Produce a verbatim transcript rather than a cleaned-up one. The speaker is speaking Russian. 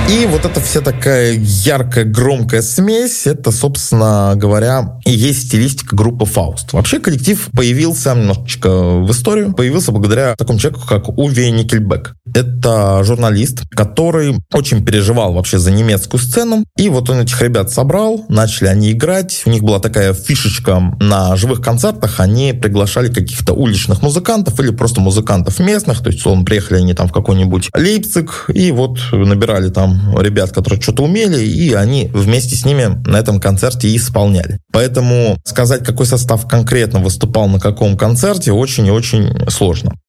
И вот эта вся такая яркая, громкая смесь, это, собственно говоря, и есть стилистика группы «Фауст». Вообще коллектив появился немножечко в историю, появился благодаря такому человеку, как Уве Никельбек. Это журналист, который очень переживал вообще за немецкую сцену. И вот он этих ребят собрал, начали они играть. У них была такая фишечка на живых концертах. Они приглашали каких-то уличных музыкантов или просто музыкантов местных. То есть, он приехали они там в какой-нибудь Лейпциг и вот набирали там ребят, которые что-то умели, и они вместе с ними на этом концерте и исполняли. Поэтому сказать, какой состав конкретно выступал на каком концерте, очень и очень сложно.